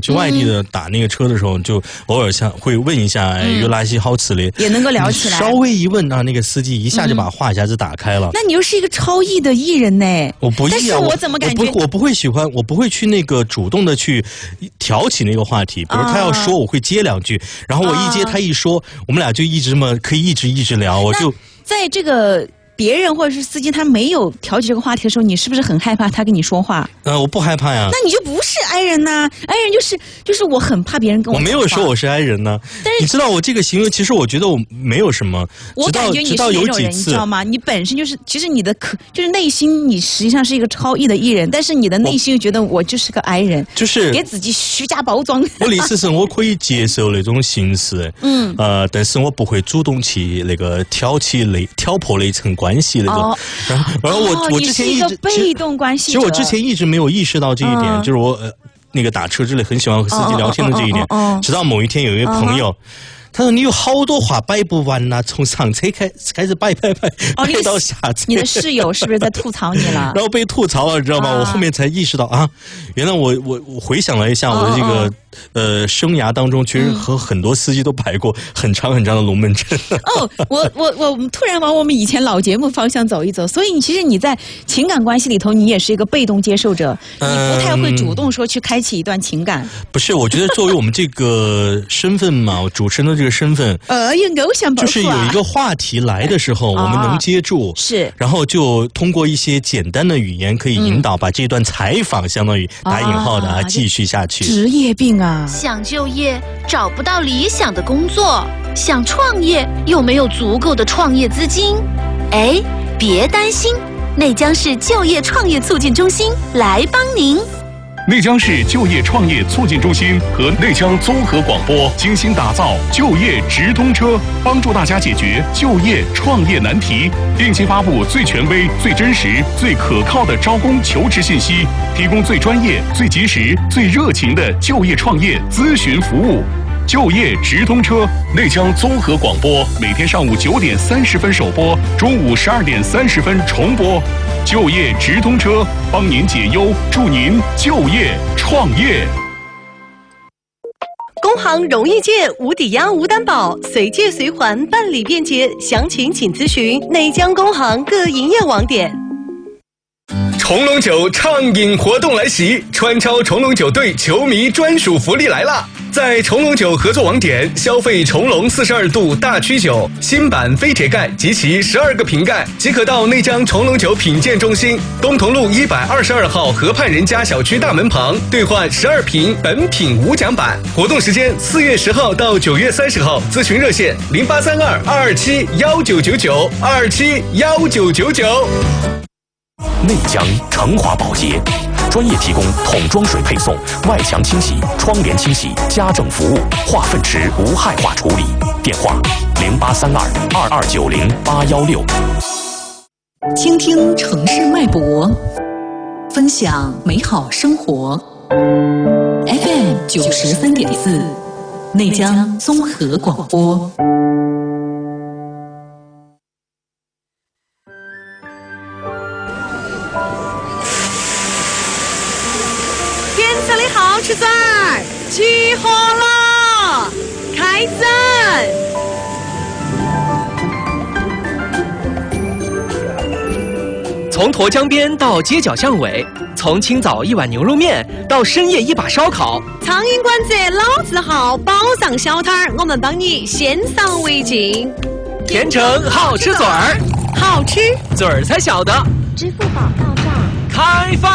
去外地的打那个车的时候，就偶尔会问一下有哪些好吃的， 也能够聊起来。 稍微一问啊，那个司机一下就把话匣子打开了。 那你又是一个超艺的艺人呢？ 我不艺啊， 但是我怎么感觉我不会喜欢，我不会去那个主动的去挑起那个话题。比如他要说，我会接两句，然后我一接他一说，我们俩就一直可以一直聊。我就在这个。别人或者是司机他没有挑起这个话题的时候，你是不是很害怕他跟你说话？ 我不害怕呀。 那你就不是 I 人呐，I 人就是我很怕别人跟我。 我没有说我是 I 人呢，但是你知道我这个行为，其实我觉得我没有什么。 我感觉你是那种人，你知道吗？你本身就是，其实你的就是内心，你实际上是一个超艺的艺人，但是你的内心又觉得我就是个 I 人， 就是给自己虚假包装。 我的意思是我可以接受那种形式，但是我不会主动去那个挑破那层关系那种。然后我之前一直被动关系， 其实我之前一直没有意识到这一点，就是我那个打车之类很喜欢和司机聊天的这一点，直到某一天有一位朋友。他说：“你有好多话摆不完呐，从上车开始摆到下车。” 你的室友是不是在吐槽你了？ 然后被吐槽了，你知道吗？我后面才意识到啊，原来我回想了一下我的这个生涯当中，其实和很多司机都排过很长的龙门阵。 我突然往我们以前老节目方向走一走，所以其实你在情感关系里头，你也是一个被动接受者，你不太会主动说去开启一段情感。 不是，我觉得作为我们这个身份嘛，主持人的这个身份，就是有一个话题来的时候，我们能接住， 是， 然后就通过一些简单的语言可以引导，把这段采访相当于打引号的继续下去。 职业病啊！ 想就业找不到理想的工作，想创业又没有足够的创业资金，别担心，内江市就业创业促进中心来帮您。 内江市就业创业促进中心和内江综合广播精心打造就业直通车，帮助大家解决就业创业难题，定期发布最权威、最真实、最可靠的招工求职信息，提供最专业、最及时、最热情的就业创业咨询服务。就业直通车，内江综合广播每天上午9点30分首播，中午12点30分重播。就业直通车，帮您解忧，助您就业创业。 工行容易借，无抵押无担保，随借随还，办理便捷。详情请咨询内江工行各营业网点。 重龙酒畅饮活动来袭，川超重龙酒队球迷专属福利来啦！在重龙酒合作网点消费重龙42度大曲酒新版非铁盖及其12个瓶盖，即可到内江重龙酒品鉴中心东同路122号河畔人家小区大门旁兑换12瓶本品无奖版。活动时间4月10号到9月30号，咨询热线0832-227-1999 227-1999。 内江成华保洁专业提供桶装水配送、外墙清洗、窗帘清洗、家政服务、化粪池无害化处理。电话0832-2290-816。 倾听城市脉搏，分享美好生活。FM 93.4，内江综合广播。 这里好吃赞儿起火了，开战！ 从沱江边到街角巷尾，从清早一碗牛肉面到深夜一把烧烤， 苍蝇馆子老字号，包上小摊儿，我们帮你线上为敬。 甜城好吃嘴儿， 好吃嘴儿才晓得。 支付宝到账， 开饭。